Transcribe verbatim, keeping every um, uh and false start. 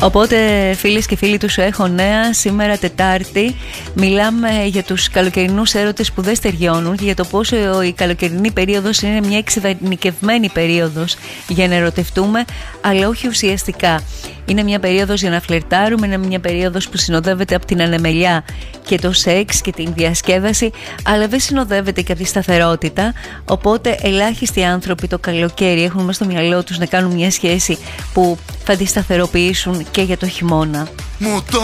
Οπότε φίλες και φίλοι του Σου Έχω Νέα, σήμερα Τετάρτη μιλάμε για τους καλοκαιρινούς έρωτες που δεν στεριώνουν και για το πόσο η καλοκαιρινή περίοδος είναι μια εξειδανικευμένη περίοδος για να ερωτευτούμε, αλλά όχι ουσιαστικά. Είναι μια περίοδος για να φλερτάρουμε, είναι μια περίοδος που συνοδεύεται από την ανεμελιά και το σεξ και την διασκέδαση, αλλά δεν συνοδεύεται και από τη σταθερότητα. Οπότε ελάχιστοι άνθρωποι το καλοκαίρι έχουν μέσα στο μυαλό τους να κάνουν μια σχέση που θα τη σταθεροποιήσουν και για το χειμώνα.